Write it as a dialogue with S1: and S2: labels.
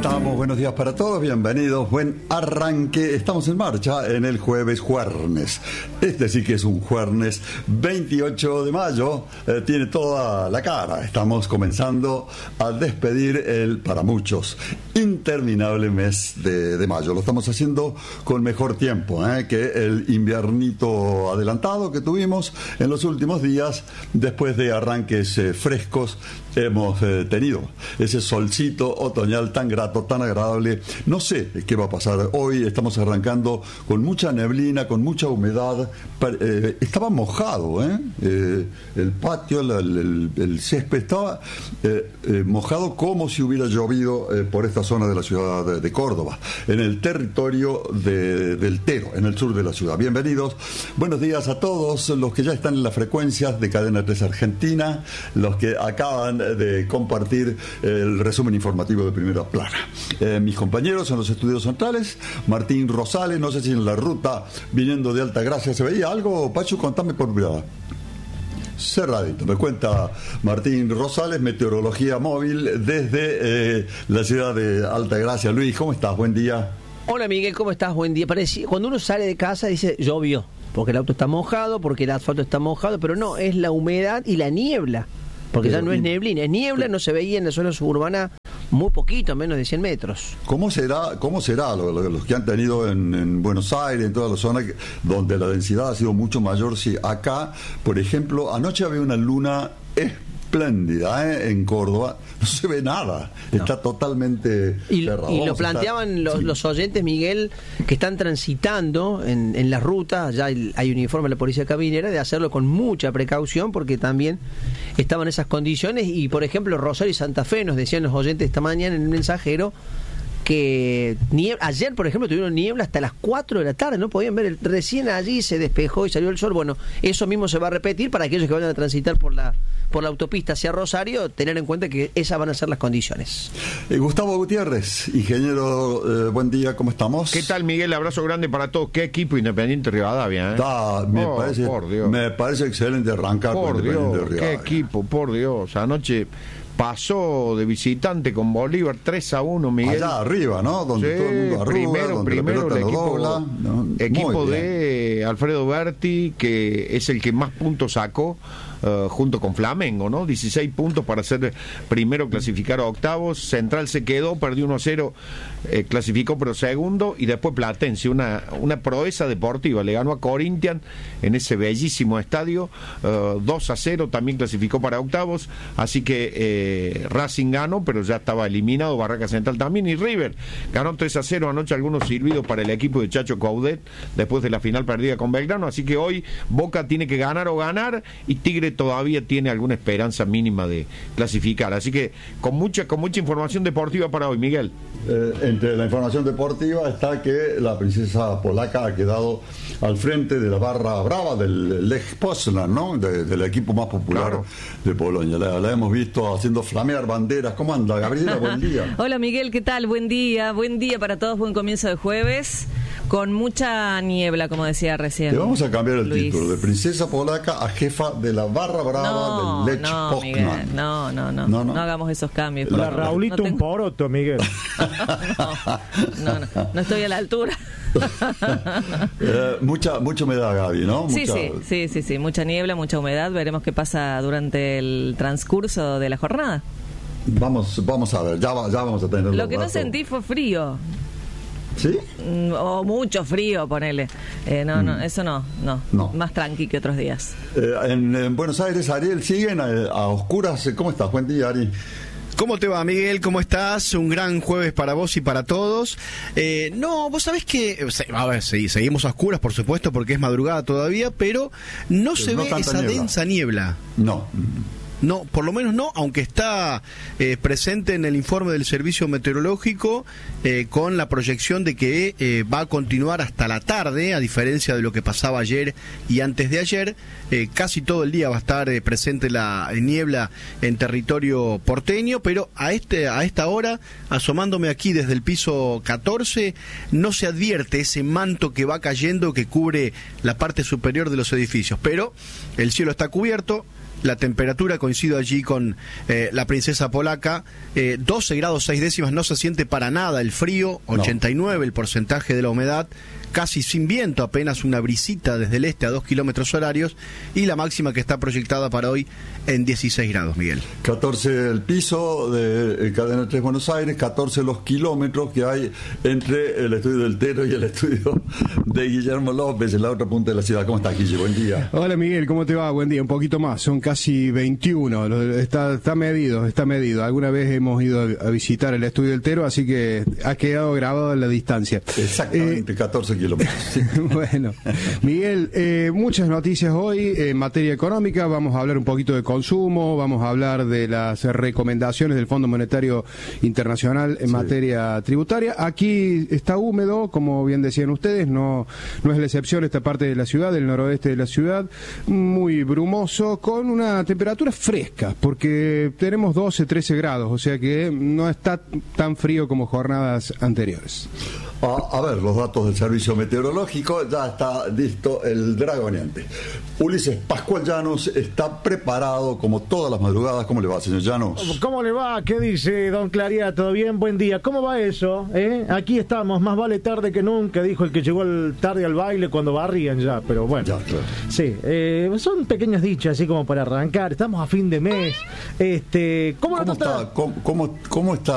S1: estamos? Buenos días para todos, bienvenidos, buen arranque. Estamos en marcha en el jueves. Este sí que es un jueves 28 de mayo, tiene toda la cara. Estamos comenzando a despedir el, para muchos, interminable mes de mayo. Lo estamos haciendo con mejor tiempo que el inviernito adelantado que tuvimos en los últimos días. Después de arranques frescos hemos tenido ese solcito otoñal tan grato, tan agradable. No sé qué va a pasar hoy. Estamos arrancando con mucha neblina, con mucha humedad. Estaba mojado, el patio, el césped estaba mojado como si hubiera llovido por esta zona de la ciudad de Córdoba, en el territorio del Tero, en el sur de la ciudad. Bienvenidos, buenos días a todos los que ya están en las frecuencias de Cadena 3 Argentina, los que acaban de compartir el resumen informativo de Primera Plana. Mis compañeros en los estudios centrales, Martín Rosales, no sé si en la ruta viniendo de Altagracia se veía algo. Pachu, contame por privada. Cerradito, me cuenta Martín Rosales, meteorología móvil desde la ciudad de Altagracia. Luis, ¿cómo estás? Buen día.
S2: Hola Miguel, ¿cómo estás? Buen día. Cuando uno sale de casa dice llovió, porque el auto está mojado, porque el asfalto está mojado, pero no, es la humedad y la niebla, porque ya no es neblina, es niebla, no se veía en la zona suburbana muy poquito, menos de 100 metros. ¿Cómo será
S1: los que han tenido en Buenos Aires, en toda la zona donde la densidad ha sido mucho mayor? Si acá, por ejemplo, anoche había una luna espléndida en Córdoba, no se ve nada, está totalmente cerrado.
S2: Y lo planteaban los oyentes, Miguel, que están transitando en las rutas, ya hay un informe de la Policía Caminera, de hacerlo con mucha precaución, porque también estaban esas condiciones. Y por ejemplo, Rosario y Santa Fe, nos decían los oyentes esta mañana en el mensajero, que ayer, por ejemplo, tuvieron niebla hasta las 4 de la tarde, no podían ver, recién allí se despejó y salió el sol. Bueno, eso mismo se va a repetir para aquellos que vayan a transitar por la autopista hacia Rosario, tener en cuenta que esas van a ser las condiciones.
S1: Gustavo Gutiérrez, ingeniero, buen día, ¿cómo estamos?
S3: ¿Qué tal, Miguel? Abrazo grande para todos. Qué equipo Independiente Rivadavia,
S1: Me parece excelente arrancar
S3: por
S1: con
S3: Dios,
S1: Independiente Rivadavia.
S3: Qué equipo, por Dios. Anoche pasó de visitante con Bolívar 3-1, Miguel.
S1: Allá arriba, ¿no? Donde todo el mundo arruga,
S3: primero el equipo de Alfredo Berti, que es el que más puntos sacó, junto con Flamengo, ¿no? 16 puntos para ser primero, clasificar a octavos. Central se quedó, perdió 1-0, clasificó pero segundo, y después Platense, una proeza deportiva, le ganó a Corinthians en ese bellísimo estadio, 2-0, también clasificó para octavos. Así que Racing ganó, pero ya estaba eliminado, Barraca Central también, y River ganó 3-0 anoche, algunos sirvidos para el equipo de Chacho Coudet después de la final perdida con Belgrano. Así que hoy Boca tiene que ganar o ganar, y Tigre todavía tiene alguna esperanza mínima de clasificar. Así que con mucha información deportiva para hoy, Miguel.
S1: Entre la información deportiva está que la princesa polaca ha quedado al frente de la barra brava del Lech Poznan, ¿no? Del equipo más popular, claro, de Polonia. La hemos visto haciendo flamear banderas. ¿Cómo anda, Gabriela? Buen día.
S4: Hola, Miguel, ¿qué tal? Buen día para todos, buen comienzo de jueves, con mucha niebla, como decía recién.
S1: Le vamos a cambiar el
S4: Luis.
S1: título, de princesa polaca a jefa de la barra brava del Lech Poznan.
S4: No hagamos esos cambios.
S5: La Raulito un poroto, Miguel.
S4: No estoy a la altura.
S1: Mucha humedad, Gaby, ¿no?
S4: Sí, mucha niebla, mucha humedad. Veremos qué pasa durante el transcurso de la jornada.
S1: Vamos a ver, ya vamos a tener.
S4: Lo que no sentí fue frío.
S1: ¿Sí?
S4: O mucho frío, ponele. Eso no. Más tranqui que otros días.
S1: En Buenos Aires, Ariel, siguen a oscuras. ¿Cómo estás? Buen día, Ari.
S6: ¿Cómo te va, Miguel? ¿Cómo estás? Un gran jueves para vos y para todos. Vos sabés que... A ver, sí, seguimos a oscuras, por supuesto, porque es madrugada todavía, pero no se ve esa densa niebla. No, por lo menos no, aunque está presente en el informe del Servicio Meteorológico, con la proyección de que va a continuar hasta la tarde, a diferencia de lo que pasaba ayer y antes de ayer. Casi todo el día va a estar presente la niebla en territorio porteño, pero a esta hora, asomándome aquí desde el piso 14, no se advierte ese manto que va cayendo, que cubre la parte superior de los edificios, pero el cielo está cubierto. la temperatura, coincido allí con la princesa polaca, 12 grados 6 décimas, no se siente para nada el frío, 89 el porcentaje de la humedad, casi sin viento, apenas una brisita desde el este a 2 kilómetros horarios, y la máxima que está proyectada para hoy en 16 grados, Miguel.
S1: 14 el piso de Cadena 3 Buenos Aires, 14 los kilómetros que hay entre el estudio del Tero y el estudio de Guillermo López en la otra punta de la ciudad. ¿Cómo estás, Guille? Buen día.
S7: Hola, Miguel, ¿cómo te va? Buen día. Un poquito más, son casi 21, está medido. Alguna vez hemos ido a visitar el estudio del Tero, así que ha quedado grabado en la distancia.
S1: Exactamente, 14 kilómetros. Sí.
S7: Bueno, Miguel, muchas noticias hoy en materia económica. Vamos a hablar un poquito de consumo, vamos a hablar de las recomendaciones del Fondo Monetario Internacional en materia tributaria. Aquí está húmedo, como bien decían ustedes, no es la excepción esta parte de la ciudad, del noroeste de la ciudad, muy brumoso, con una temperatura fresca, porque tenemos 12, 13 grados, o sea que no está tan frío como jornadas anteriores.
S1: A ver, los datos del servicio meteorológico, ya está listo el dragoneante. Ulises Pascual Llanos está preparado como todas las madrugadas. ¿Cómo le va, señor Llanos?
S5: ¿Cómo le va? ¿Qué dice, don Claría? ¿Todo bien? Buen día. ¿Cómo va eso? Aquí estamos, más vale tarde que nunca, dijo el que llegó tarde al baile cuando barrían ya, pero bueno.
S1: Ya, claro.
S5: Sí, son pequeñas dichas, así como para arrancar. Estamos a fin de mes. ¿Cómo está?
S1: ¿Cómo está